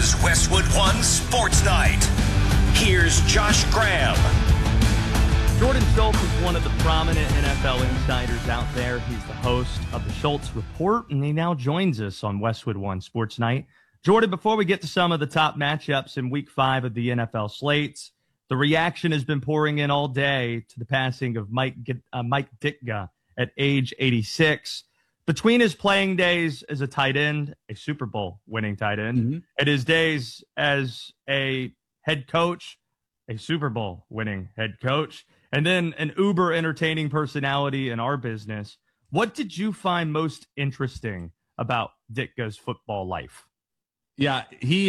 is Westwood One Sports Night. Here's Josh Graham. Jordan Schultz is one of the prominent NFL insiders out there. He's the host of the Schultz Report, and he now joins us on Westwood One Sports Night. Jordan, before we get to some of the top matchups in Week 5 of the NFL slates, the reaction has been pouring in all day to the passing of Mike Ditka at age 86. Between his playing days as a tight end, a Super Bowl winning tight end, and his days as a head coach, a Super Bowl winning head coach, and then an uber entertaining personality in our business, what did you find most interesting about Ditka's football life? Yeah,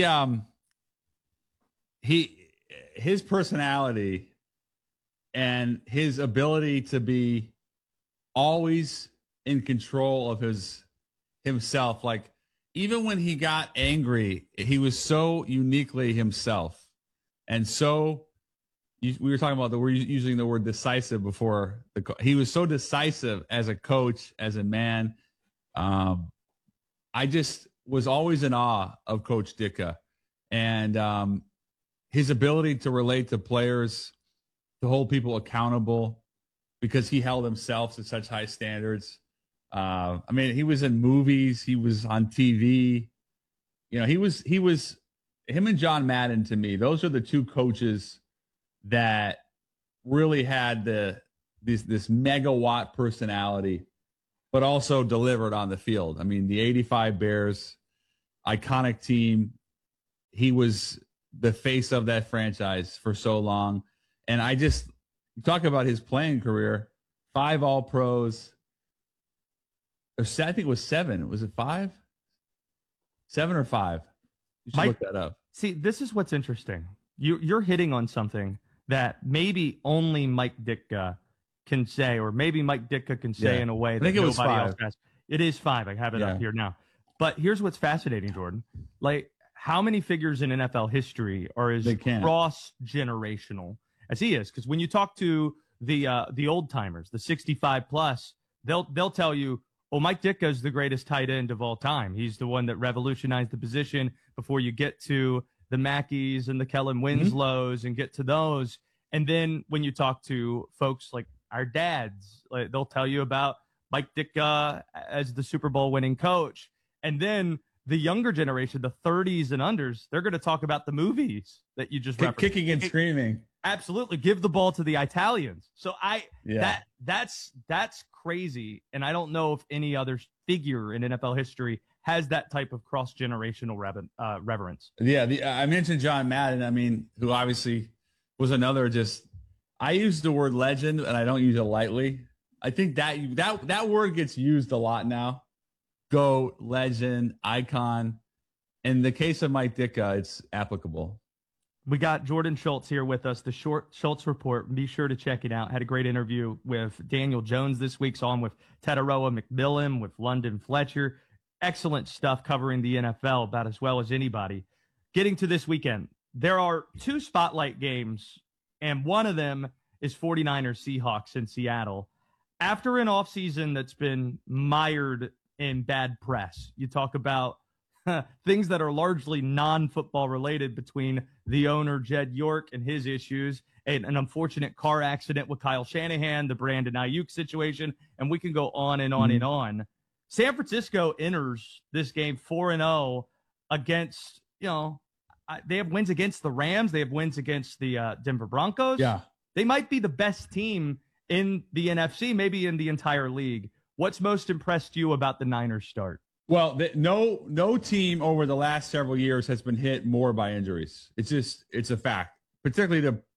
his personality and his ability to be always in control of himself. Like, even when he got angry, he was so uniquely himself. And so we were talking about we're using the word decisive before. He was so decisive as a coach, as a man. I just was always in awe of Coach Ditka and his ability to relate to players, to hold people accountable because he held himself to such high standards. I mean, he was in movies, he was on TV. You know, he was him and John Madden, to me, those are the two coaches that really had this megawatt personality, but also delivered on the field. I mean, the 85 Bears, iconic team. He was the face of that franchise for so long. And you talk about his playing career, 5 All-Pros. I think it was 7. Was it 5? 7 or 5? You should look that up. See, this is what's interesting. You're hitting on something that maybe only Mike Ditka can say, or maybe Mike Ditka can say in a way that nobody else has. It is 5. I have it up here now. But here's what's fascinating, Jordan. Like, how many figures in NFL history are as cross-generational as he is? Because when you talk to the old-timers, the 65-plus, they'll tell you, well, Mike Ditka is the greatest tight end of all time. He's the one that revolutionized the position before you get to the Mackeys and the Kellen Winslows and get to those. And then when you talk to folks like our dads, they'll tell you about Mike Ditka as the Super Bowl winning coach. And then the younger generation, the 30s and unders, they're going to talk about the movies that you just referenced. Kicking and screaming. Absolutely. Give the ball to the Italians. So that's crazy. And I don't know if any other figure in NFL history has that type of cross-generational reverence. Yeah. I mentioned John Madden. I mean, who obviously was another I use the word legend and I don't use it lightly. I think that word gets used a lot now. GOAT, legend, icon. In the case of Mike Ditka, it's applicable. We got Jordan Schultz here with us, the Schultz Report. Be sure to check it out. Had a great interview with Daniel Jones this week. Saw him with Tataroa McMillan, with London Fletcher. Excellent stuff covering the NFL about as well as anybody. Getting to this weekend, there are 2 spotlight games, and one of them is 49ers Seahawks in Seattle. After an offseason that's been mired in bad press, you talk about things that are largely non-football related between the owner, Jed York, and his issues, an unfortunate car accident with Kyle Shanahan, the Brandon Ayuk situation, and we can go on and on and on. San Francisco enters this game 4-0 against, they have wins against the Rams. They have wins against the Denver Broncos. Yeah. They might be the best team in the NFC, maybe in the entire league. What's most impressed you about the Niners start? Well, no team over the last several years has been hit more by injuries. It's a fact, particularly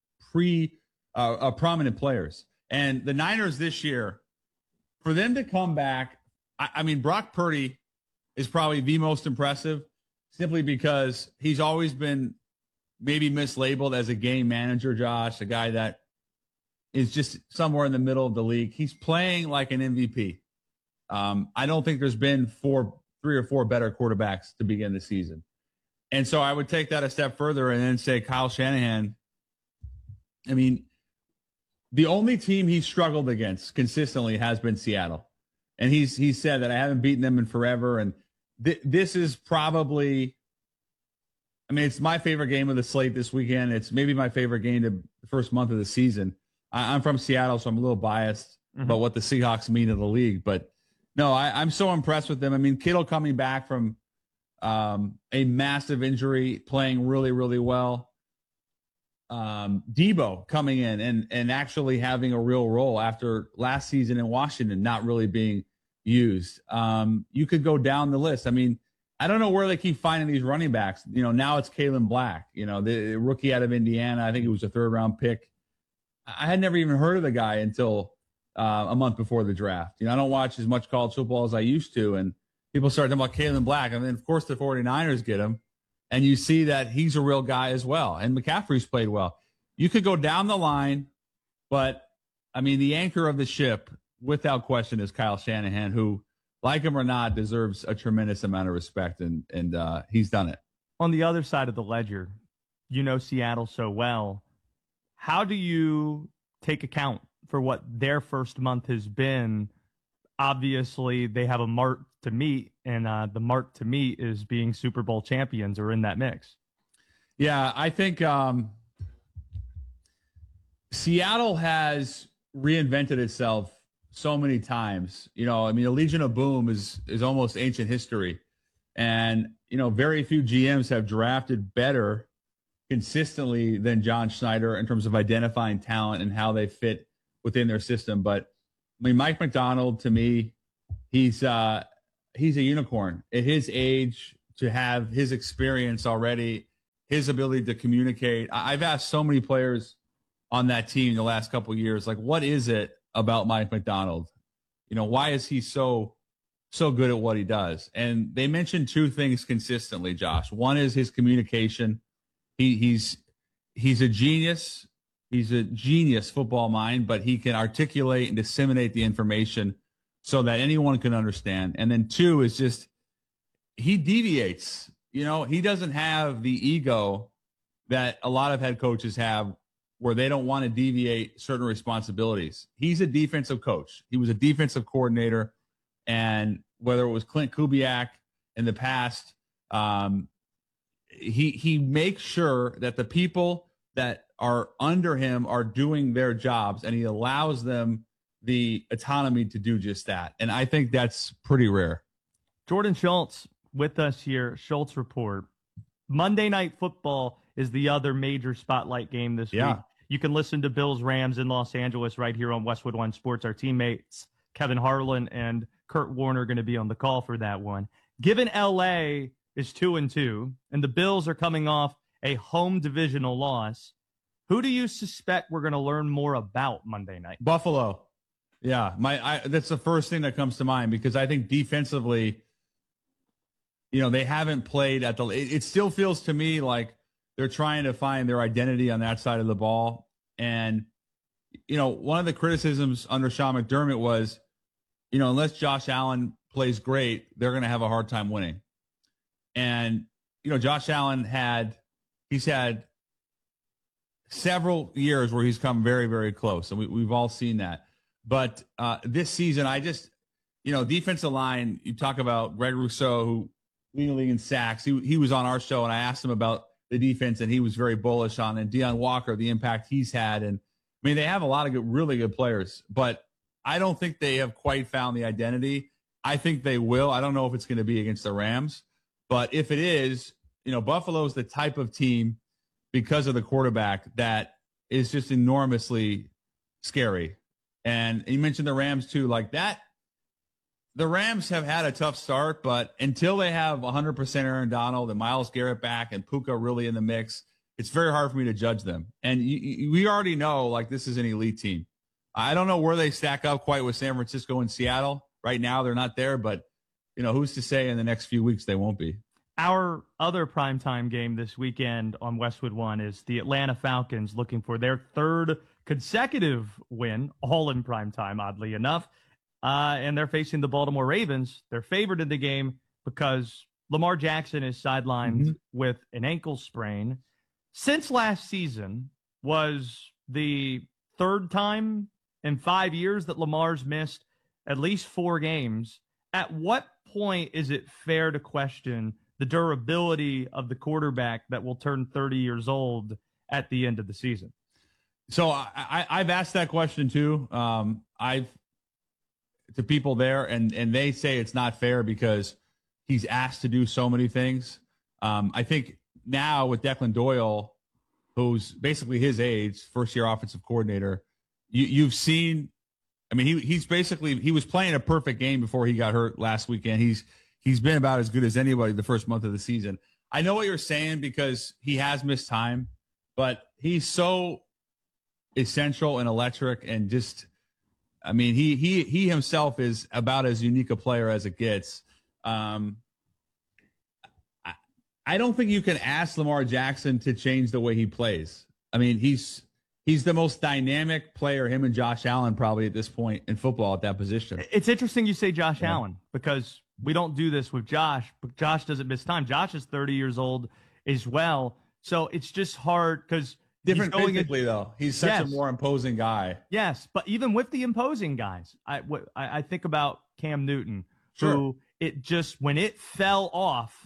the prominent players. And the Niners this year, for them to come back, I mean, Brock Purdy is probably the most impressive simply because he's always been maybe mislabeled as a game manager, Josh, a guy that is just somewhere in the middle of the league. He's playing like an MVP. I don't think there's been 3 or 4 better quarterbacks to begin the season. And so I would take that a step further and then say Kyle Shanahan. I mean, the only team he's struggled against consistently has been Seattle. And he's said that I haven't beaten them in forever. And this is probably I mean, it's my favorite game of the slate this weekend. It's maybe my favorite game the first month of the season. I'm from Seattle, so I'm a little biased about what the Seahawks mean to the league. But no, I'm so impressed with them. I mean, Kittle coming back from a massive injury, playing really, really well. Debo coming in and actually having a real role after last season in Washington not really being used. You could go down the list. I mean, I don't know where they keep finding these running backs. Now it's Kalen Black, the rookie out of Indiana. I think it was a 3rd-round pick. I had never even heard of the guy until a month before the draft. I don't watch as much college football as I used to, and people start talking about Kalen Black, and then, of course, the 49ers get him, and you see that he's a real guy as well, and McCaffrey's played well. You could go down the line, but, I mean, the anchor of the ship, without question, is Kyle Shanahan, who, like him or not, deserves a tremendous amount of respect, and he's done it. On the other side of the ledger, Seattle so well. How do you take account for what their first month has been? Obviously, they have a mark to meet, and the mark to meet is being Super Bowl champions or in that mix. Yeah, I think Seattle has reinvented itself so many times. I mean, the Legion of Boom is almost ancient history. And, very few GMs have drafted better consistently than John Schneider in terms of identifying talent and how they fit within their system. But I mean, Mike Macdonald, to me, he's a unicorn at his age, to have his experience already, his ability to communicate. I've asked so many players on that team the last couple of years, like, what is it about Mike Macdonald? Why is he so good at what he does? And they mentioned 2 things consistently, Josh. One is his communication. He's a genius. He's a genius football mind, but he can articulate and disseminate the information so that anyone can understand. And then 2 is just he deviates. He doesn't have the ego that a lot of head coaches have, where they don't want to deviate certain responsibilities. He's a defensive coach. He was a defensive coordinator, and whether it was Clint Kubiak in the past, he makes sure that the people that are under him are doing their jobs, and he allows them the autonomy to do just that. And I think that's pretty rare. Jordan Schultz with us here, Schultz Report. Monday Night Football is the other major spotlight game this week. You can listen to Bills Rams in Los Angeles right here on Westwood One Sports. Our teammates Kevin Harlan and Kurt Warner are going to be on the call for that one. Given LA is 2-2, and the Bills are coming off a home divisional loss, who do you suspect we're going to learn more about Monday night? Buffalo. Yeah, that's the first thing that comes to mind, because I think defensively, they haven't played at the – it still feels to me like they're trying to find their identity on that side of the ball. And, one of the criticisms under Sean McDermott was, unless Josh Allen plays great, they're going to have a hard time winning. And, Josh Allen he's had several years where he's come very, very close, and we've all seen that. But this season, defensive line, you talk about Greg Rousseau, who leading the league in sacks. He was on our show, and I asked him about the defense, and he was very bullish on it. And Deion Walker, the impact he's had. And, I mean, they have a lot of really good players, but I don't think they have quite found the identity. I think they will. I don't know if it's going to be against the Rams, but if it is, Buffalo's the type of team, because of the quarterback, that is just enormously scary. And you mentioned the Rams too, like that. The Rams have had a tough start, but until they have 100% Aaron Donald and Myles Garrett back and Puka really in the mix, it's very hard for me to judge them. And we already know, like, this is an elite team. I don't know where they stack up quite with San Francisco and Seattle. Right now, they're not there, but, who's to say in the next few weeks they won't be. Our other primetime game this weekend on Westwood One is the Atlanta Falcons looking for their 3rd consecutive win, all in primetime, oddly enough. And they're facing the Baltimore Ravens. They're favored in the game because Lamar Jackson is sidelined with an ankle sprain. Since last season was the 3rd time in 5 years that Lamar's missed at least 4 games. At what point is it fair to question the durability of the quarterback that will turn 30 years old at the end of the season. So I've asked that question too. I've to people there, and they say it's not fair because he's asked to do so many things. I think now with Declan Doyle, who's basically his age, first-year offensive coordinator, you've seen. I mean, he was playing a perfect game before he got hurt last weekend. He's been about as good as anybody the first month of the season. I know what you're saying because he has missed time, but he's so essential and electric, and just, I mean, he himself is about as unique a player as it gets. I don't think you can ask Lamar Jackson to change the way he plays. I mean, he's the most dynamic player, him and Josh Allen probably at this point in football at that position. It's interesting you say Josh Allen because we don't do this with Josh, but Josh doesn't miss time. Josh is 30 years old as well. So it's just hard because different physically, though. He's such a more imposing guy. Yes, but even with the imposing guys, I think about Cam Newton, who it just, when it fell off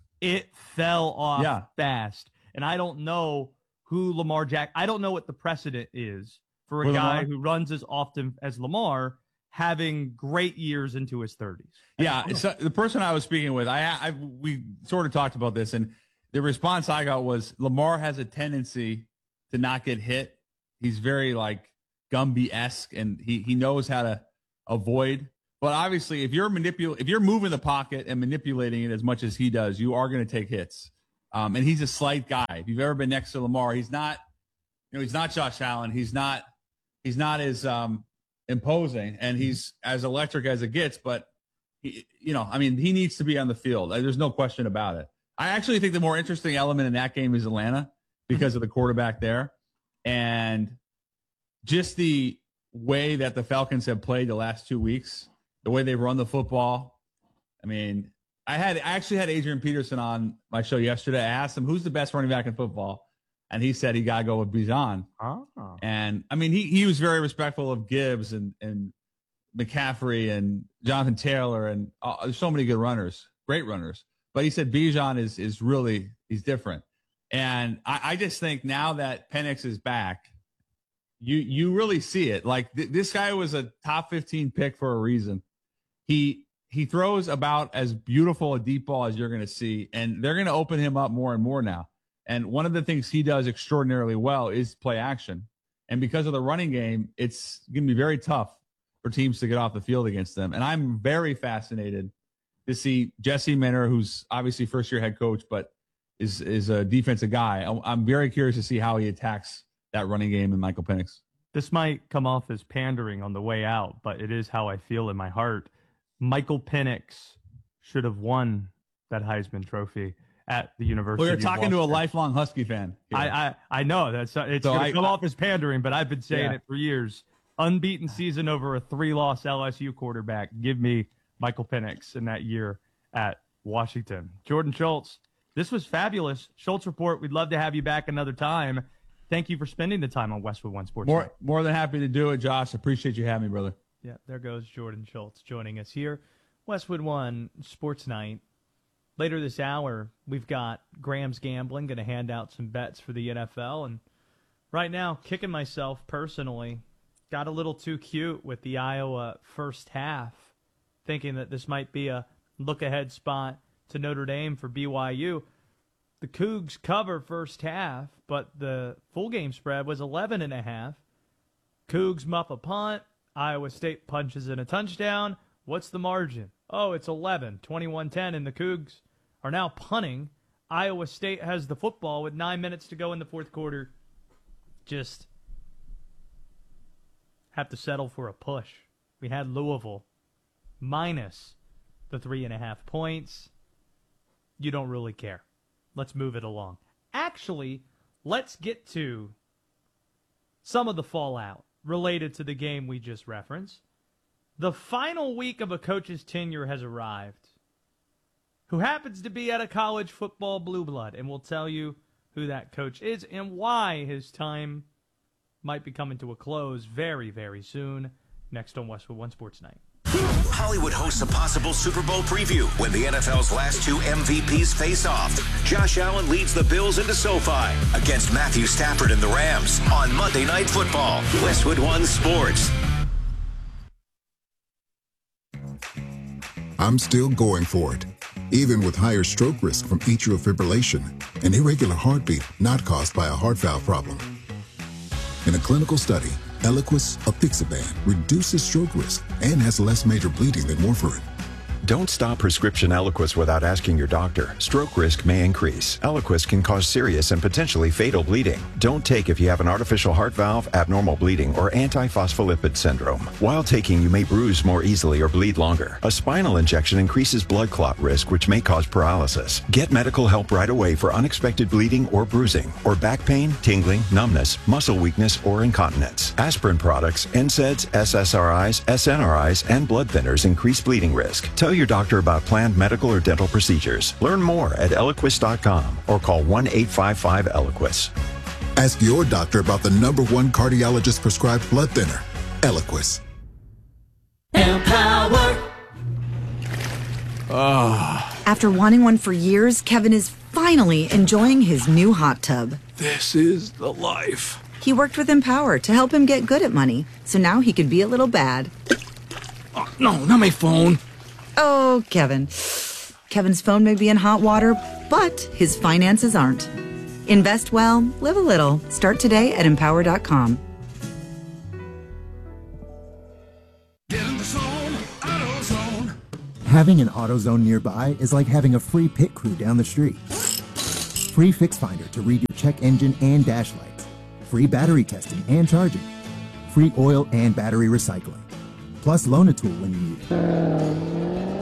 fast. And I don't know who Lamar Jackson, I don't know what the precedent is for a guy who runs as often as Lamar having great years into his 30s. Yeah, so the person I was speaking with, we sort of talked about this, and the response I got was Lamar has a tendency to not get hit. He's very like Gumby-esque, and he knows how to avoid. But obviously, if you're moving the pocket and manipulating it as much as he does, you are going to take hits. And he's a slight guy. If you've ever been next to Lamar, he's not Josh Allen. He's not as imposing, and he's as electric as it gets. But he needs to be on the field. There's no question about it. I actually think the more interesting element in that game is Atlanta because of the quarterback there, and just the way that the Falcons have played the last 2 weeks, the way they've run the football. I mean, I actually had Adrian Peterson on my show yesterday. I asked him who's the best running back in football, and he said he got to go with Bijan. Oh. And I mean, he was very respectful of Gibbs and McCaffrey and Jonathan Taylor, and there's so many good runners, great runners. But he said Bijan is really, he's different. And I just think now that Penix is back, you really see it. Like this guy was a top 15 pick for a reason. He throws about as beautiful a deep ball as you're going to see, and they're going to open him up more and more now. And one of the things he does extraordinarily well is play action. And because of the running game, it's going to be very tough for teams to get off the field against them. And I'm very fascinated to see Jesse Minter, who's obviously first-year head coach, but is a defensive guy. I'm very curious to see how he attacks that running game and Michael Penix. This might come off as pandering on the way out, but it is how I feel in my heart. Michael Penix should have won that Heisman Trophy at the University. Well, you're talking to a lifelong Husky fan. I know that's it's going to come off as pandering, but I've been saying it for years. Unbeaten season over a 3-loss LSU quarterback. Give me Michael Penix in that year at Washington. Jordan Schultz, this was fabulous. Schultz Report, we'd love to have you back another time. Thank you for spending the time on Westwood One Sports. More than happy to do it, Josh. Appreciate you having me, brother. Yeah, there goes Jordan Schultz joining us here. Westwood One Sports Night. Later this hour, we've got Graham's Gambling, going to hand out some bets for the NFL. And right now, kicking myself personally, got a little too cute with the Iowa first half, thinking that this might be a look-ahead spot to Notre Dame for BYU. The Cougs cover first half, but the full game spread was 11.5. Cougs muff a punt. Iowa State punches in a touchdown. What's the margin? Oh, it's 11, 21-10, and the Cougs are now punting. Iowa State has the football with 9 minutes to go in the fourth quarter. Just have to settle for a push. We had Louisville minus the 3.5 points. You don't really care. Let's move it along. Actually, let's get to some of the fallout related to the game we just referenced. The final week of a coach's tenure has arrived, who happens to be at a college football blue blood, and we'll tell you who that coach is and why his time might be coming to a close very, very soon. Next on Westwood One Sports Night. Hollywood hosts a possible Super Bowl preview when the NFL's last two MVPs face off. Josh Allen leads the Bills into SoFi against Matthew Stafford and the Rams on Monday Night Football. Westwood One Sports. I'm still going for it, even with higher stroke risk from atrial fibrillation, an irregular heartbeat not caused by a heart valve problem. In a clinical study, Eliquis apixaban reduces stroke risk and has less major bleeding than warfarin. Don't stop prescription Eliquis without asking your doctor. Stroke risk may increase. Eliquis can cause serious and potentially fatal bleeding. Don't take if you have an artificial heart valve, abnormal bleeding, or antiphospholipid syndrome. While taking, you may bruise more easily or bleed longer. A spinal injection increases blood clot risk, which may cause paralysis. Get medical help right away for unexpected bleeding or bruising, or back pain, tingling, numbness, muscle weakness, or incontinence. Aspirin products, NSAIDs, SSRIs, SNRIs, and blood thinners increase bleeding risk. Tell your doctor about planned medical or dental procedures. Learn more at Eliquis.com or call 1-855-ELIQUIS. Ask your doctor about the #1 cardiologist prescribed blood thinner, Eliquis. Empower. After wanting one for years, Kevin is finally enjoying his new hot tub. This is the life. He worked with Empower to help him get good at money, so now he could be a little bad. Oh, no, not my phone. Oh, Kevin. Kevin's phone may be in hot water, but his finances aren't. Invest well, live a little. Start today at Empower.com. Get in the zone, AutoZone. Having an AutoZone nearby is like having a free pit crew down the street. Free Fix Finder to read your check engine and dash lights. Free battery testing and charging. Free oil and battery recycling. Plus Loan-A-Tool when you need it.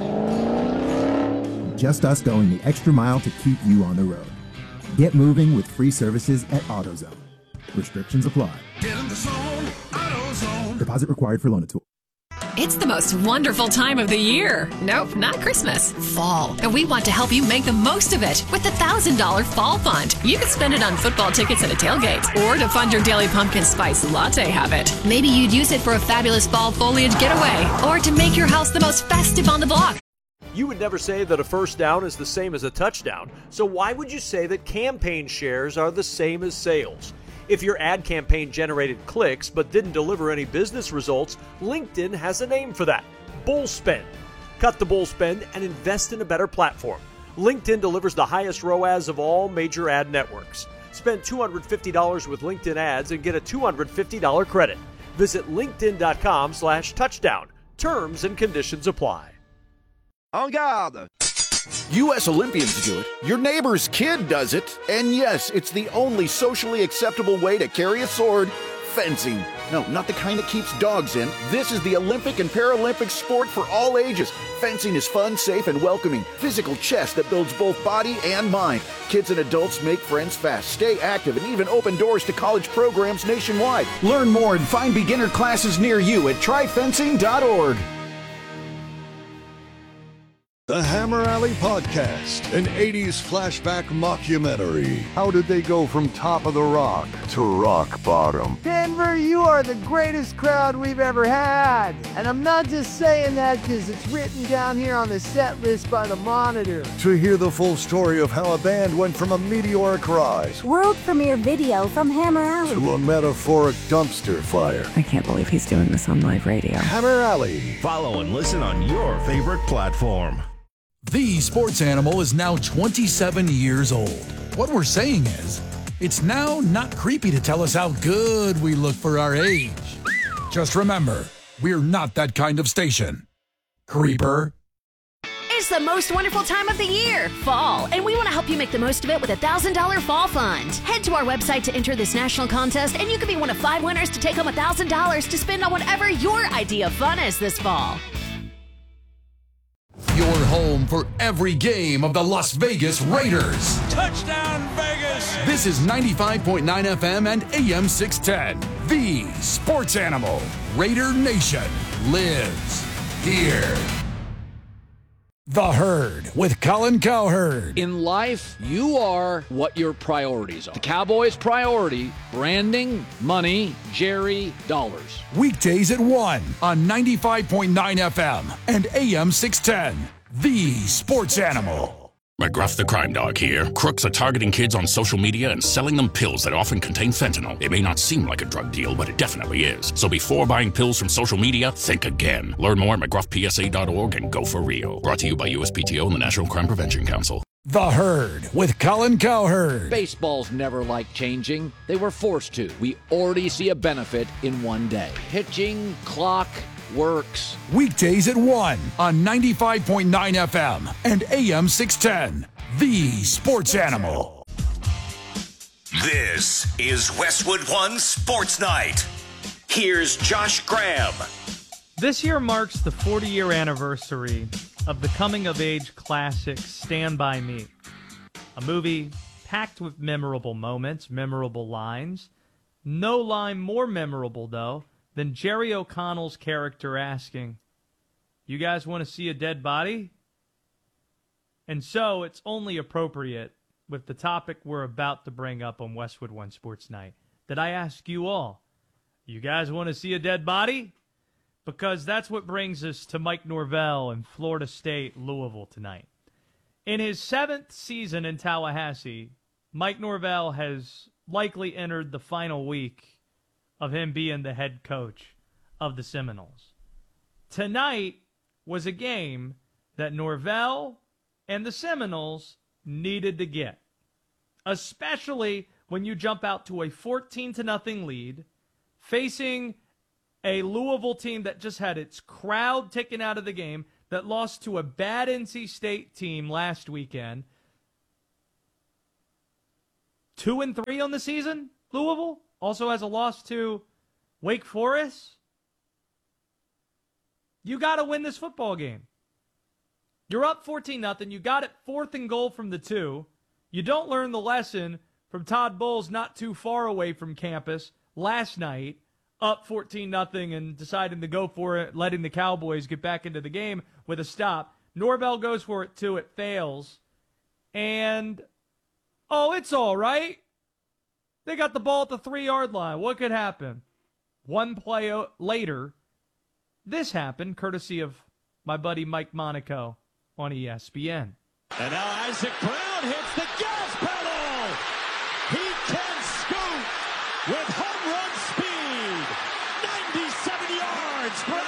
Just us going the extra mile to keep you on the road. Get moving with free services at AutoZone. Restrictions apply. Get in the zone, AutoZone. Deposit required for Loan-A-Tool. It's the most wonderful time of the year. Nope, not Christmas. Fall. And we want to help you make the most of it with the $1,000 Fall Fund. You can spend it on football tickets at a tailgate or to fund your daily pumpkin spice latte habit. Maybe you'd use it for a fabulous fall foliage getaway or to make your house the most festive on the block. You would never say that a first down is the same as a touchdown, so why would you say that campaign shares are the same as sales? If your ad campaign generated clicks but didn't deliver any business results, LinkedIn has a name for that: bull spend. Cut the bull spend and invest in a better platform. LinkedIn delivers the highest ROAS of all major ad networks. Spend $250 with LinkedIn ads and get a $250 credit. Visit linkedin.com/touchdown. Terms and conditions apply. En garde! U.S. Olympians do it, your neighbor's kid does it, and yes, it's the only socially acceptable way to carry a sword: fencing. No, not the kind that keeps dogs in. This is the Olympic and Paralympic sport for all ages. Fencing is fun, safe, and welcoming. Physical chess that builds both body and mind. Kids and adults make friends fast, stay active, and even open doors to college programs nationwide. Learn more and find beginner classes near you at tryfencing.org. The Hammer Alley Podcast, an 80s flashback mockumentary. How did they go from top of the rock to rock bottom? Denver, you are the greatest crowd we've ever had. And I'm not just saying that because it's written down here on the set list by the Monitor. To hear the full story of how a band went from a meteoric rise, world premiere video from Hammer Alley, to a metaphoric dumpster fire. I can't believe he's doing this on live radio. Hammer Alley. Follow and listen on your favorite platform. The Sports Animal is now 27 years old. What we're saying is, it's now not creepy to tell us how good we look for our age. Just remember, we're not that kind of station. Creeper. It's the most wonderful time of the year, fall, and we want to help you make the most of it with a $1,000 Fall Fund. Head to our website to enter this national contest, and you can be one of 5 winners to take home $1,000 to spend on whatever your idea of fun is this fall. Your home for every game of the Las Vegas Raiders. Touchdown, Vegas! This is 95.9 FM and AM 610. The Sports Animal. Raider Nation lives here. The Herd with Colin Cowherd. In life, you are what your priorities are. The Cowboys' priority, branding, money, Jerry, dollars. Weekdays at 1 on 95.9 FM and AM 610. The Sports Animal. McGruff the Crime Dog here. Crooks are targeting kids on social media and selling them pills that often contain fentanyl. It may not seem like a drug deal, but it definitely is. So before buying pills from social media, think again. Learn more at McGruffPSA.org and go for real. Brought to you by USPTO and the National Crime Prevention Council. The Herd with Colin Cowherd. Baseball's never liked changing. They were forced to. We already see a benefit in one day. Pitching, clock, works. Weekdays at 1 on 95.9 FM and AM 610. The Sports Animal. This is Westwood One Sports Night. Here's Josh Graham. This year marks the 40-year anniversary of the coming-of-age classic Stand By Me, a movie packed with memorable moments, memorable lines. No line more memorable, though, than Jerry O'Connell's character asking, "You guys want to see a dead body?" And so it's only appropriate, with the topic we're about to bring up on Westwood One Sports Night, that I ask you all, you guys want to see a dead body? Because that's what brings us to Mike Norvell in Florida State, Louisville tonight. In his 7th season in Tallahassee, Mike Norvell has likely entered the final week of him being the head coach of the Seminoles. Tonight was a game that Norvell and the Seminoles needed to get, especially when you jump out to a 14-0 lead, facing a Louisville team that just had its crowd taken out of the game, that lost to a bad NC State team last weekend. 2-3 on the season, Louisville. Also has a loss to Wake Forest. You got to win this football game. You're up 14-0. You got it 4th and goal from the 2. You don't learn the lesson from Todd Bowles not too far away from campus last night, up 14-0 and deciding to go for it, letting the Cowboys get back into the game with a stop. Norvell goes for it too. It fails. And, it's all right. They got the ball at the 3-yard line. What could happen? One play later, this happened, courtesy of my buddy Mike Monaco on ESPN. And now Isaac Brown hits the gas pedal. He can scoot with home run speed. 97 yards for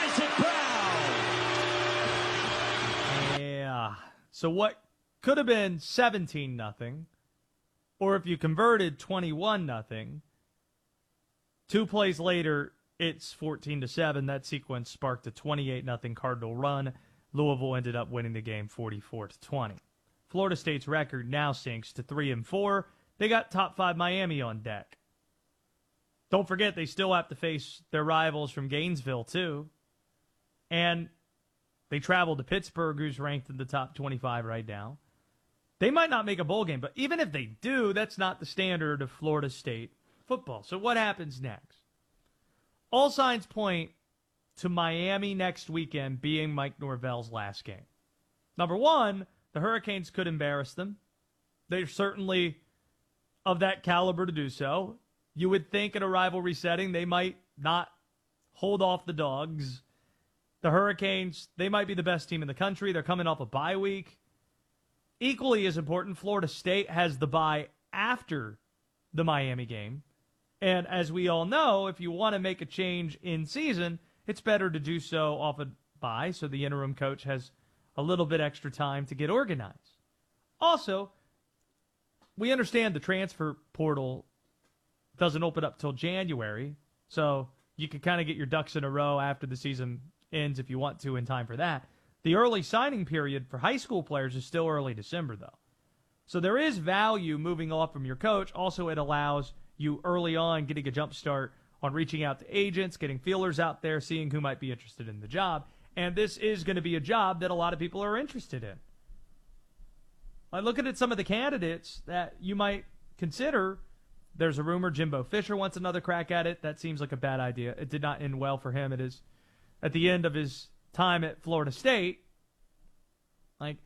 Isaac Brown. Yeah. So what could have been 17-0, or if you converted 21-0, 2 plays later, it's 14-7. That sequence sparked a 28-0 Cardinal run. Louisville ended up winning the game 44-20. Florida State's record now sinks to 3-4. They got top 5 Miami on deck. Don't forget, they still have to face their rivals from Gainesville, too. And they travel to Pittsburgh, who's ranked in the top 25 right now. They might not make a bowl game, but even if they do, that's not the standard of Florida State football. So what happens next? All signs point to Miami next weekend being Mike Norvell's last game. Number one, the Hurricanes could embarrass them. They're certainly of that caliber to do so. You would think in a rivalry setting they might not hold off the Dogs. The Hurricanes, they might be the best team in the country. They're coming off a bye week. Equally as important, Florida State has the bye after the Miami game. And as we all know, if you want to make a change in season, it's better to do so off a bye so the interim coach has a little bit extra time to get organized. Also, we understand the transfer portal doesn't open up till January, so you can kind of get your ducks in a row after the season ends if you want to in time for that. The early signing period for high school players is still early December, though. So there is value moving off from your coach. Also, it allows you early on getting a jump start on reaching out to agents, getting feelers out there, seeing who might be interested in the job. And this is going to be a job that a lot of people are interested in. Like looking at some of the candidates that you might consider, there's a rumor Jimbo Fisher wants another crack at it. That seems like a bad idea. It did not end well for him. It is at the end of his time at Florida State. Like,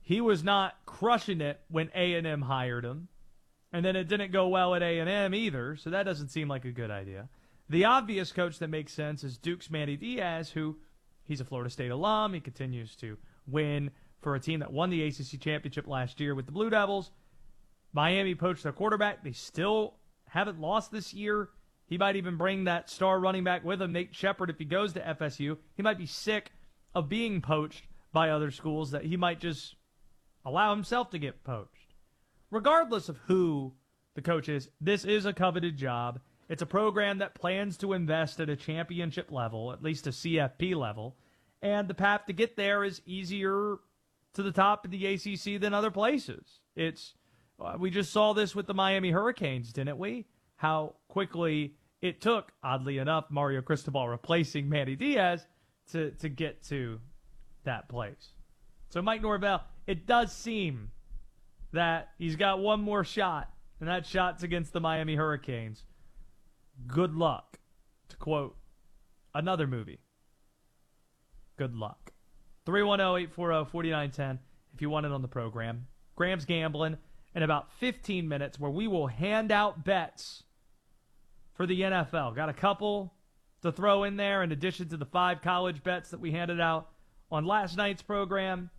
he was not crushing it when A&M hired him. And then it didn't go well at A&M either, so that doesn't seem like a good idea. The obvious coach that makes sense is Duke's Manny Diaz, who he's a Florida State alum. He continues to win for a team that won the ACC championship last year with the Blue Devils. Miami poached their quarterback. They still haven't lost this year. He might even bring that star running back with him, Nate Shepard, if he goes to FSU. He might be sick of being poached by other schools, that he might just allow himself to get poached. Regardless of who the coach is, this is a coveted job. It's a program that plans to invest at a championship level, at least a CFP level, and the path to get there is easier to the top of the ACC than other places. We just saw this with the Miami Hurricanes, didn't we? How quickly it took, oddly enough, Mario Cristobal replacing Manny Diaz to get to that place. So Mike Norvell, it does seem that he's got one more shot, and that shot's against the Miami Hurricanes. Good luck, to quote another movie. Good luck. 310-840-4910 if you want it on the program. Graham's Gambling in about 15 minutes, where we will hand out bets for the NFL. Got a couple to throw in there in addition to the 5 college bets that we handed out on last night's program.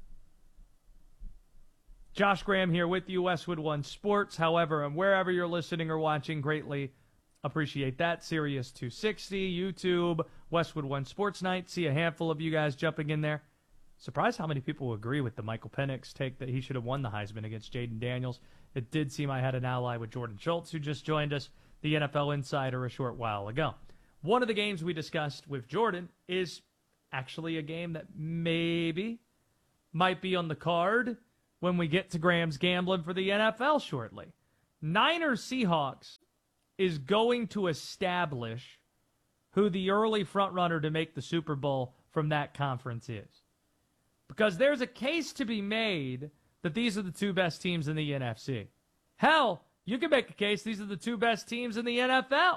Josh Graham here with you, Westwood One Sports. However, and wherever you're listening or watching, greatly appreciate that. Sirius 260, YouTube, Westwood One Sports Night. See a handful of you guys jumping in there. Surprised how many people agree with the Michael Penix take that he should have won the Heisman against Jaden Daniels. It did seem I had an ally with Jordan Schultz, who just joined us, the NFL Insider, a short while ago. One of the games we discussed with Jordan is actually a game that maybe might be on the card when we get to Graham's Gambling for the NFL shortly. Niners Seahawks is going to establish who the early frontrunner to make the Super Bowl from that conference is. Because there's a case to be made that these are the 2 best teams in the NFC. Hell, you can make a case these are the 2 best teams in the NFL.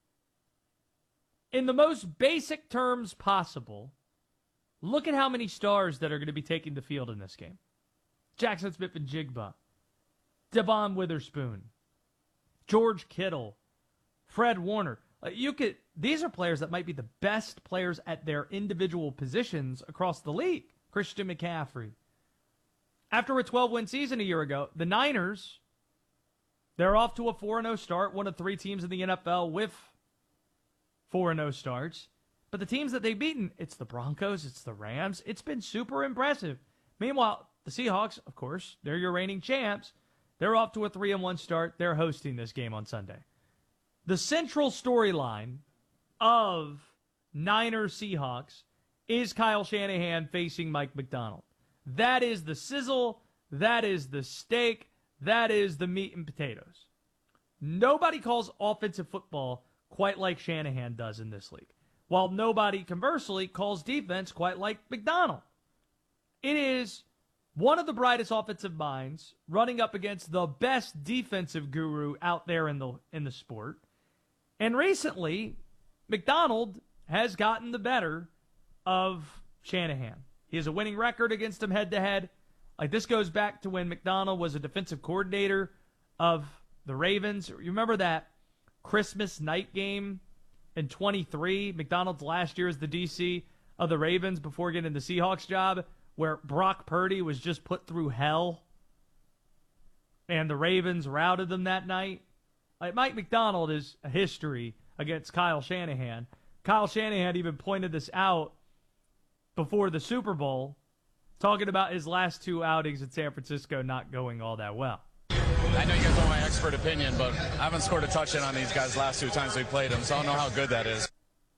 In the most basic terms possible, look at how many stars that are going to be taking the field in this game. Jackson Smith-Njigba, Devon Witherspoon, George Kittle, Fred Warner. These are players that might be the best players at their individual positions across the league. Christian McCaffrey. After a 12-win season a year ago, the Niners, they're off to a 4-0 start, one of 3 teams in the NFL with 4-0 starts. But the teams that they've beaten, it's the Broncos, it's the Rams. It's been super impressive. Meanwhile, the Seahawks, of course, they're your reigning champs. They're off to a 3-1 start. They're hosting this game on Sunday. The central storyline of Niners Seahawks is Kyle Shanahan facing Mike Macdonald. That is the sizzle. That is the steak. That is the meat and potatoes. Nobody calls offensive football quite like Shanahan does in this league, while nobody, conversely, calls defense quite like Macdonald. It is one of the brightest offensive minds running up against the best defensive guru out there in the sport. And recently, Macdonald has gotten the better of Shanahan. He has a winning record against him head-to-head. This goes back to when Macdonald was a defensive coordinator of the Ravens. You remember that Christmas night game in 23, Macdonald's last year as the DC of the Ravens before getting the Seahawks job, where Brock Purdy was just put through hell and the Ravens routed them that night? Mike Macdonald is a history against Kyle Shanahan. Kyle Shanahan even pointed this out before the Super Bowl, talking about his last 2 outings in San Francisco not going all that well. I know you guys want my expert opinion, but I haven't scored a touchdown on these guys last 2 times we played them, so I don't know how good that is.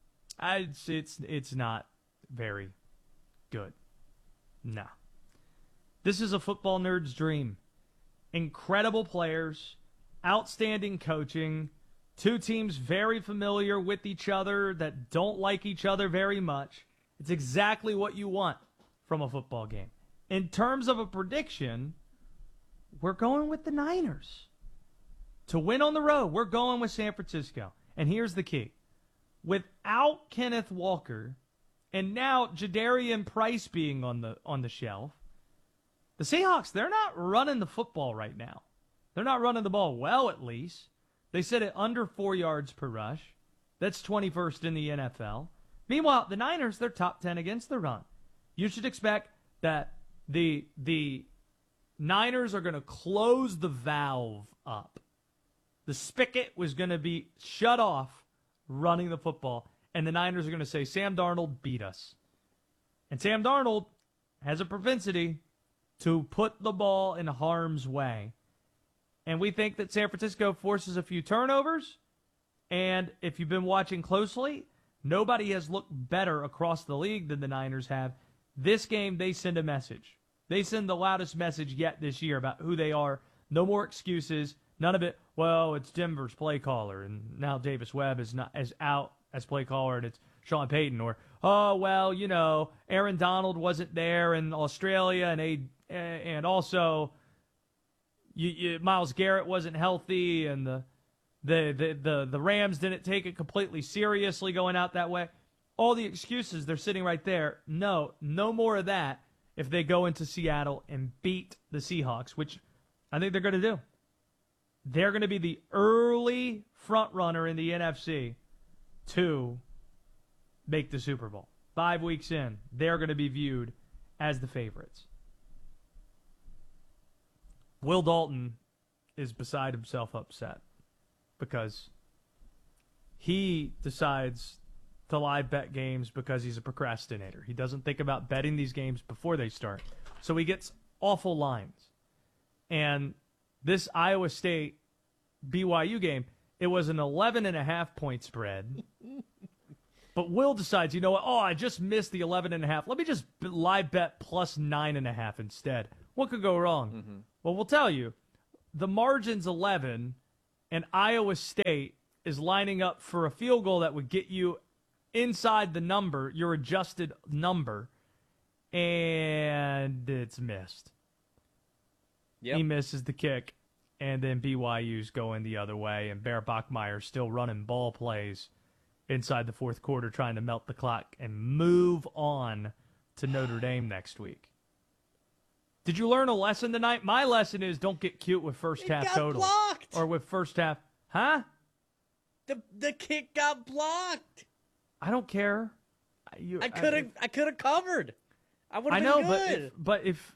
It's not very good. No. This is a football nerd's dream. Incredible players, outstanding coaching, 2 teams very familiar with each other that don't like each other very much. It's exactly what you want from a football game. In terms of a prediction, we're going with the Niners. To win on the road, we're going with San Francisco. And here's the key. Without Kenneth Walker, and now Jadarian Price being on the shelf, The Seahawks, they're not running the football right now. They're not running the ball well, at least. They sit at under 4 yards per rush. That's 21st in the NFL. Meanwhile, the Niners, they're top 10 against the run. You should expect that the Niners are going to close the valve up. The spigot was going to be shut off running the football, and the Niners are going to say, Sam Darnold beat us. And Sam Darnold has a propensity to put the ball in harm's way. And we think that San Francisco forces a few turnovers. And if you've been watching closely, nobody has looked better across the league than the Niners have. This game, they send a message. They send the loudest message yet this year about who they are. No more excuses. None of it, well, it's Denver's play caller, and now Davis Webb is not as out as play caller, and it's Sean Payton. Or, oh, well, you know, Aaron Donald wasn't there in Australia, and also Myles Garrett wasn't healthy, and the Rams didn't take it completely seriously going out that way. All the excuses, they're sitting right there. No more of that if they go into Seattle and beat the Seahawks, which I think they're going to do. They're going to be the early front runner in the NFC to make the Super Bowl. 5 weeks in, they're going to be viewed as the favorites. Will Dalton is beside himself upset because he decides to live bet games because he's a procrastinator. He doesn't think about betting these games before they start. So he gets awful lines. And this Iowa State BYU game, it was an 11.5 point spread. But Will decides, you know what? Oh, I just missed the 11.5. Let me just live bet plus 9.5 instead. What could go wrong? Mm-hmm. Well, we'll tell you. The margin's 11, and Iowa State is lining up for a field goal that would get you inside the number, your adjusted number, and it's missed. Yep. He misses the kick, and then BYU's going the other way, and Bear Bachmeier's still running ball plays inside the fourth quarter trying to melt the clock and move on to Notre Dame next week. Did you learn a lesson tonight? My lesson is don't get cute with first half totals. Blocked. Or with first half. Huh? The kick got blocked. I don't care. I could have covered. I would have been good. But if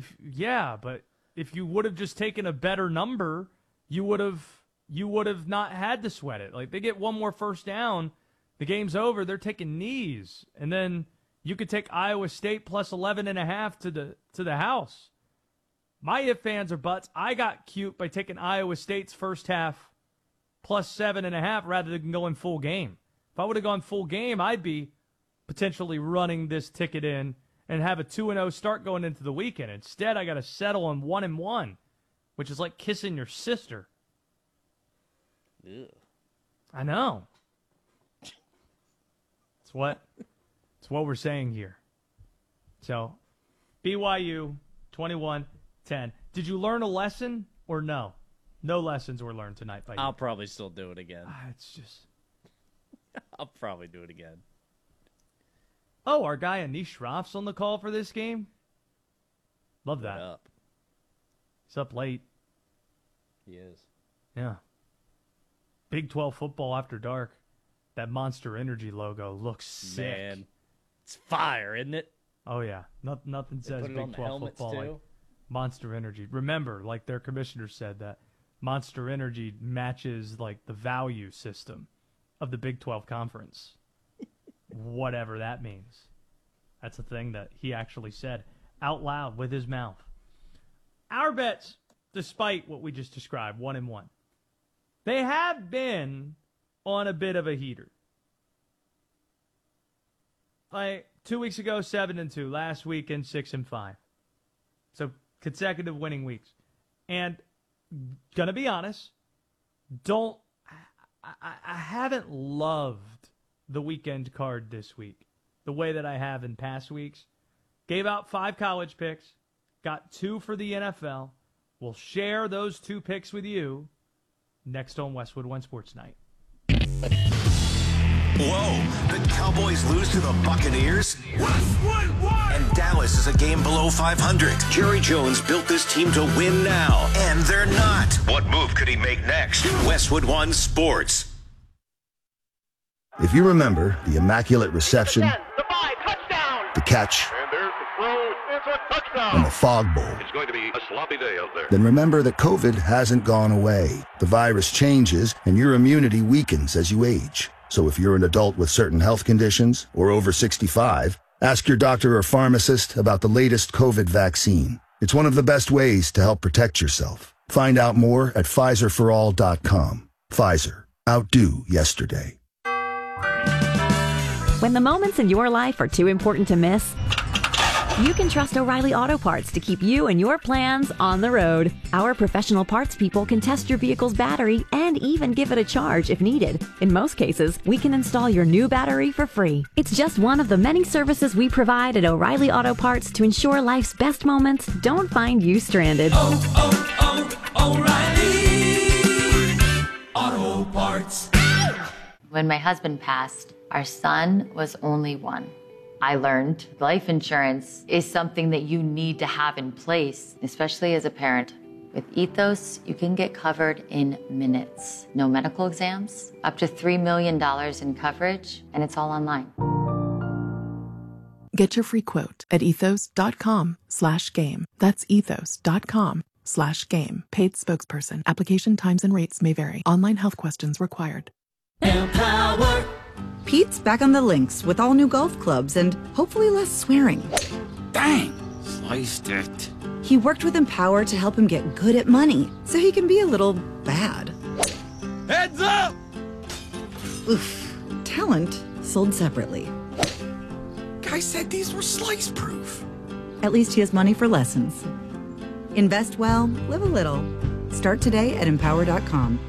you would have just taken a better number, you would have not had to sweat it. Like, they get one more first down, the game's over, they're taking knees. And then you could take Iowa State plus 11.5 to the house. My if, fans, or buts, I got cute by taking Iowa State's first half plus 7.5 rather than going full game. If I would have gone full game, I'd be potentially running this ticket in and have a 2-0 start going into the weekend. Instead, I got to settle on 1-1, which is like kissing your sister. Ew. I know. It's what we're saying here. So, BYU 21-10. Did you learn a lesson or no? No lessons were learned tonight by you. I'll probably still do it again. It's just. I'll probably do it again. Oh, our guy Anish Shroff's on the call for this game. Love that. Up. He's up late. He is. Yeah. Big 12 football after dark. That Monster Energy logo looks sick. Man, it's fire, isn't it? Oh, yeah. Nothing says Big 12 football like Monster Energy. Remember, like their commissioner said, that Monster Energy matches like the value system of the Big 12 conference. Whatever that means. That's a thing that he actually said out loud with his mouth. Our bets, despite what we just described, 1-1. They have been on a bit of a heater. Like 2 weeks ago, 7-2. Last weekend, 6-5. So consecutive winning weeks. And gonna be honest, I haven't loved the weekend card this week the way that I have in past weeks. Gave out 5 college picks, got 2 for the NFL. We'll share those 2 picks with you next on Westwood One Sports Night. Whoa, the Cowboys lose to the Buccaneers? And Dallas is a game below 500. Jerry Jones built this team to win now, and they're not. What move could he make next? Westwood One Sports. If you remember the immaculate reception, the catch, and the fog bowl, It's going to be a sloppy day out there. then remember that COVID hasn't gone away. The virus changes, and your immunity weakens as you age. So if you're an adult with certain health conditions or over 65, ask your doctor or pharmacist about the latest COVID vaccine. It's one of the best ways to help protect yourself. Find out more at PfizerForAll.com. Pfizer. Outdo yesterday. When the moments in your life are too important to miss, you can trust O'Reilly Auto Parts to keep you and your plans on the road. Our professional parts people can test your vehicle's battery and even give it a charge if needed. In most cases, we can install your new battery for free. It's just one of the many services we provide at O'Reilly Auto Parts to ensure life's best moments don't find you stranded. O'Reilly Auto Parts. When my husband passed, our son was only one. I learned life insurance is something that you need to have in place, especially as a parent. With Ethos, you can get covered in minutes. No medical exams, up to $3 million in coverage, and it's all online. Get your free quote at ethos.com/game. That's ethos.com/game. Paid spokesperson. Application times and rates may vary. Online health questions required. Empower. Pete's back on the links with all new golf clubs and hopefully less swearing. Dang! Sliced it. He worked with Empower to help him get good at money so he can be a little bad. Heads up! Oof. Talent sold separately. Guy said these were slice proof. At least he has money for lessons. Invest well, live a little. Start today at Empower.com.